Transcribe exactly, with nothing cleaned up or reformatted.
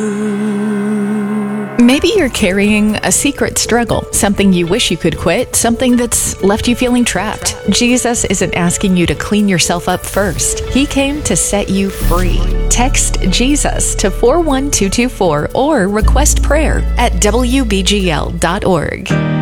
Maybe you're carrying a secret struggle, something you wish you could quit, something that's left you feeling trapped. Jesus isn't asking you to clean yourself up first. He came to set you free. Text Jesus to four one two two four or request prayer at W B G L dot org.